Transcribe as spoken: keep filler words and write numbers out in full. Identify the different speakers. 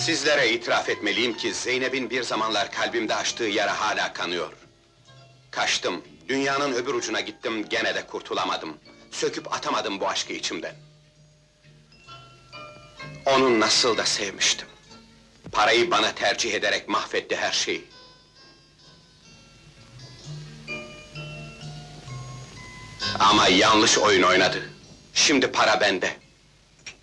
Speaker 1: Sizlere itiraf etmeliyim ki Zeynep'in bir zamanlar kalbimde açtığı yara hala kanıyor. Kaçtım, dünyanın öbür ucuna gittim, gene de kurtulamadım. Söküp atamadım bu aşkı içimden. Onu nasıl da sevmiştim. Parayı bana tercih ederek mahvetti her şeyi. Ama yanlış oyun oynadı. Şimdi para bende.